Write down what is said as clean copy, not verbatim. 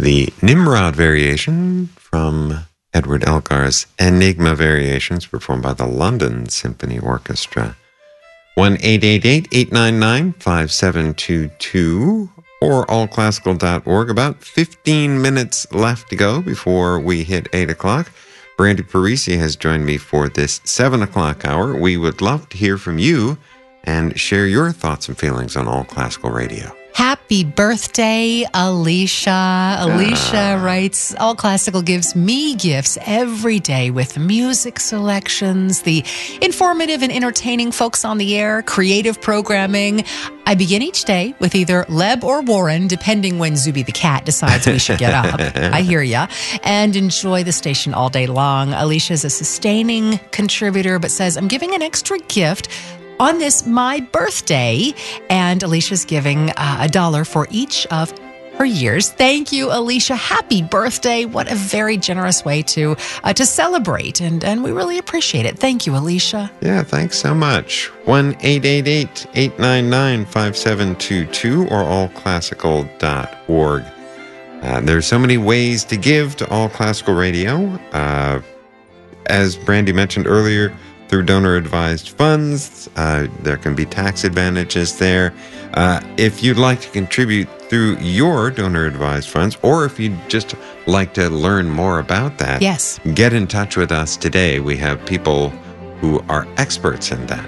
the Nimrod Variation from Edward Elgar's Enigma Variations, performed by the London Symphony Orchestra. 1-888-899-5722 or allclassical.org. About 15 minutes left to go before we hit 8 o'clock. Brandy Parisi has joined me for this 7 o'clock hour. We would love to hear from you and share your thoughts and feelings on All Classical Radio. Happy birthday, Alicia. Alicia writes, All Classical gives me gifts every day with music selections, the informative and entertaining folks on the air, creative programming. I begin each day with either Leb or Warren, depending when Zuby the cat decides we should get up. I hear ya. And enjoy the station all day long. Alicia's a sustaining contributor, but says, I'm giving an extra gift on this, my birthday, and Alicia's giving $1 for each of her years. Thank you, Alicia. Happy birthday. What a very generous way to celebrate, and we really appreciate it. Thank you, Alicia. Yeah, thanks so much. 1-888-899-5722 or allclassical.org. There's so many ways to give to All Classical Radio. As Brandy mentioned earlier, through donor-advised funds. There can be tax advantages there. If you'd like to contribute through your donor-advised funds, or if you'd just like to learn more about that, yes, get in touch with us today. We have people who are experts in that.